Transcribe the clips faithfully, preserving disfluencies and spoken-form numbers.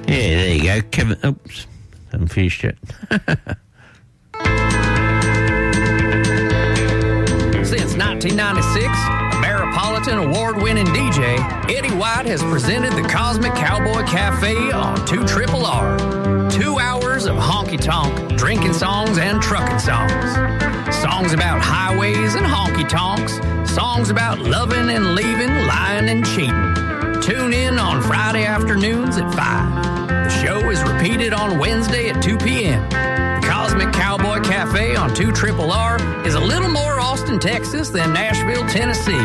Yeah, there you go. Kevin, oops, haven't finished yet. Since nineteen ninety-six, Ameripolitan award-winning D J Eddie White has presented the Cosmic Cowboy Cafe on two Triple R. Two hours of honky-tonk, drinking songs and trucking songs. Songs about highways and honky-tonks. Songs about loving and leaving, lying and cheating. Tune in on Friday afternoons at five. The show is repeated on Wednesday at two p.m. The Cosmic Cowboy Cafe on two Triple R is a little more Austin, Texas than Nashville, Tennessee.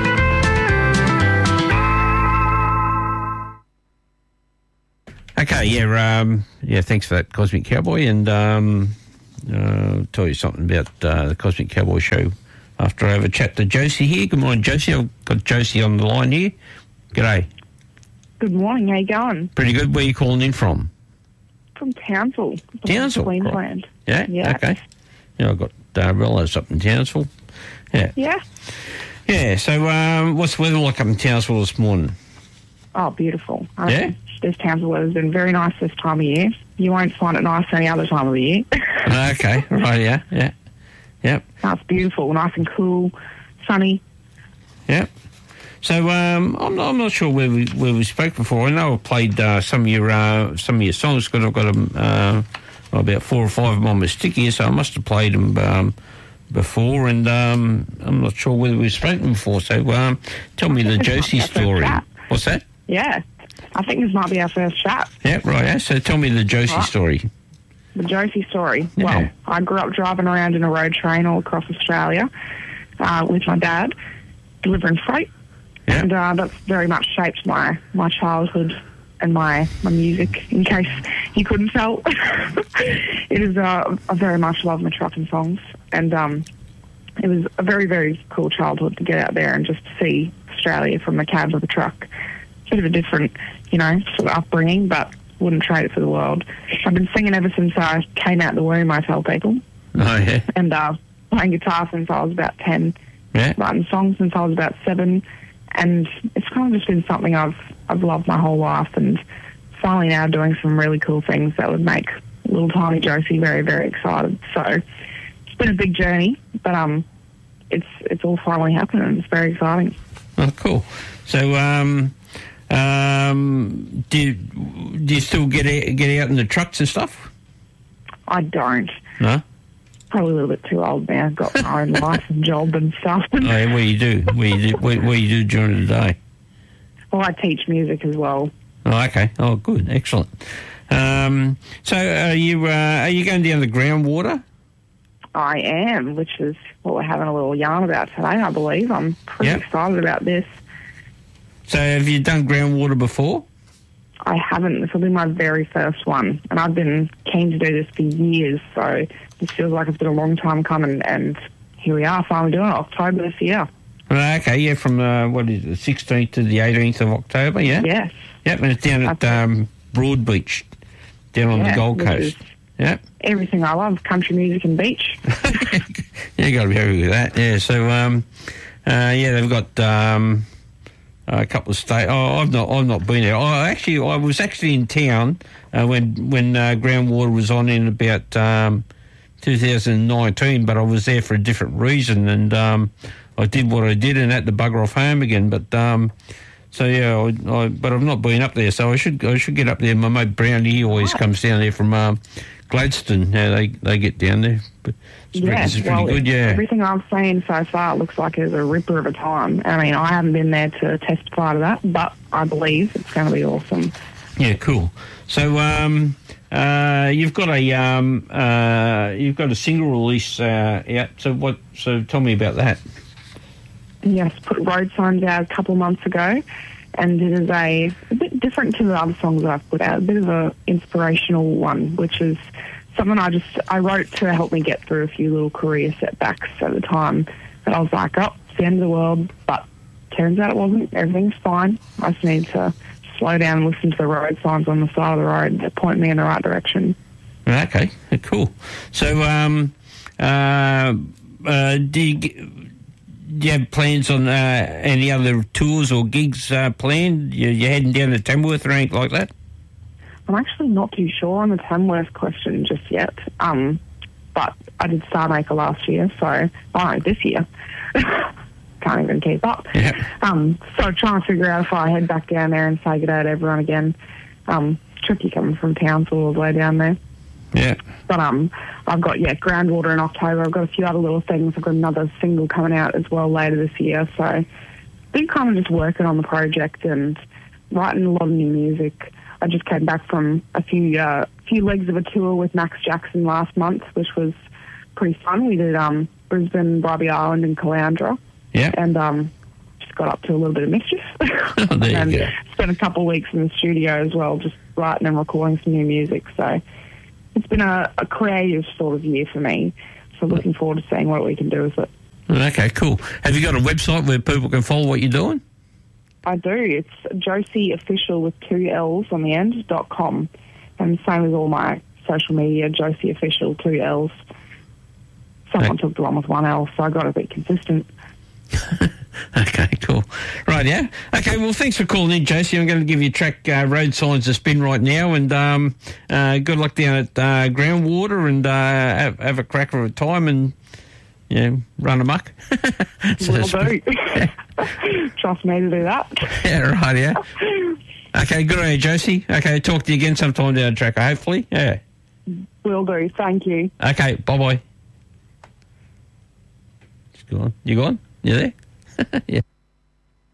Okay, yeah, um, yeah. Thanks for that, Cosmic Cowboy, and um, uh, I'll tell you something about uh, the Cosmic Cowboy show after I have a chat to Josie here. Good morning, Josie. I've got Josie on the line here. G'day. Good morning. How you going? Pretty good. Where are you calling in from? From Townsville, Townsville, Queensland. Right. Yeah. Yeah. Okay. Yeah, I've got uh, relatives up in Townsville. Yeah. Yeah. Yeah. So, um, what's the weather like up in Townsville this morning? Oh, beautiful. I Yeah? reckon This Townsville weather's been very nice this time of year. You won't find it nice any other time of the year. Okay. Right. Yeah. Yeah. Yep. No, it's beautiful, nice and cool, sunny. Yep. So um, I'm not, I'm not sure where we where we spoke before. I know I played uh, some of your uh, some of your songs because I've got them uh, about four or five of them on my stick here, so I must have played them um, before, and um, I'm not sure whether we've spoken before. So um, tell me the Josie story. What's that? Yeah, I think this might be our first chat. Yeah, right. Yeah. So tell me the Josie Right. story. The Josie story. Yeah. Well, I grew up driving around in a road train all across Australia uh, with my dad, delivering freight. Yeah. And uh, that's very much shaped my, my childhood and my, my music, in case you couldn't tell. It is, uh, I very much love my trucking songs. And um, it was a very, very cool childhood to get out there and just see Australia from the cab of the truck. Bit of a different, you know, sort of upbringing, but wouldn't trade it for the world. I've been singing ever since I came out the womb, I tell people. Oh, yeah. And uh, playing guitar since I was about ten. Yeah. Writing songs since I was about seven. And it's kind of just been something I've I've loved my whole life, and finally now doing some really cool things that would make little tiny Josie very, very excited. So it's been a big journey, but um, it's it's all finally happened, and it's very exciting. Oh, cool. So um, um, do you, do you still get out, get out in the trucks and stuff? I don't. No. Probably a little bit too old now. Got my own life and job and stuff. Oh, yeah, what do you do? What do you do, what, what do, you do during the day? Well, I teach music as well. Oh, okay. Oh, good. Excellent. Um, so are you uh, are you going down the groundwater? I am, which is what we're having a little yarn about today, I believe. I'm pretty Yep. excited about this. So have you done groundwater before? I haven't. This will be my very first one, and I've been keen to do this for years, so this feels like it's been a long time coming, and here we are, finally doing it, October this year. Oh, okay, yeah, from, uh, what is it, the sixteenth to the eighteenth of October, yeah? Yes. Yep, and it's down at um, Broadbeach, down on Yeah, the Gold which Coast. is Yep. everything I love, country music and beach. Yeah, you got to be happy with that. Yeah, so, um, uh, yeah, they've got um, a couple of states. Oh, I've not, I've not been there. Oh, actually, I was actually in town uh, when when uh, groundwater was on in about um, two thousand nineteen, but I was there for a different reason, and um, I did what I did and had to bugger off home again. But um, so yeah, I, I, but I've not been up there, so I should I should get up there. My mate Brownie he always comes down there from um, Gladstone. Yeah, they they get down there. But it's pretty, Yeah, it's pretty well, good. Yeah. everything I've seen so far looks like it's a ripper of a time. I mean, I haven't been there to testify to that, but I believe it's going to be awesome. Yeah, cool. So um, uh, you've got a um, uh, you've got a single release uh, out. So what? So tell me about that. Yes, put road signs out a couple of months ago, and it is a, a bit different to the other songs that I've put out. A bit of an inspirational one, which is something I just I wrote to help me get through a few little career setbacks at the time. And I was like, oh, it's the end of the world, but turns out it wasn't. Everything's fine. I just need to slow down and listen to the road signs on the side of the road that point me in the right direction. Okay, cool. So um, uh, uh, do you, do you have plans on uh, any other tours or gigs uh, planned? You, you heading down to Tamworth or anything like that? I'm actually not too sure on the Tamworth question just yet. Um, but I did Starmaker last year, so oh no, this year. Can't even keep up. Yeah. Um, so trying to figure out if I head back down there and say good day to everyone again. Um, tricky coming from Townsville all the way down there. Yeah. But um, I've got, yeah, Groundwater in October. I've got a few other little things. I've got another single coming out as well later this year. So been kind of just working on the project and writing a lot of new music. I just came back from a few uh, few legs of a tour with Max Jackson last month, which was pretty fun. We did um, Brisbane, Barbie Island and Caloundra. Yeah. And um, just got up to a little bit of mischief. Oh, there and you go. spent a couple of weeks in the studio as well, just writing and recording some new music. So it's been a, a creative sort of year for me. So looking forward to seeing what we can do with it. Okay, cool. Have you got a website where people can follow what you're doing? I do. It's Josie Official with two L's on the end, dot com. And same with all my social media, Josie Official, two L's. Someone Okay. took the one with one L, so I got to be consistent. Okay, cool. Right, yeah. Okay, well, thanks for calling in, Josie. I'm going to give your track uh, Road Signs a spin right now, and um, uh, good luck down at uh, Groundwater, and uh, have, have a cracker of a time, and you know, run amok. So Will to do. Trust me to do that. Yeah, right, yeah. Okay, good on you, Josie. Okay, talk to you again sometime down the track, hopefully. Yeah. Will do. Thank you. Okay, bye-bye. Just go on. You gone? You there? Yeah.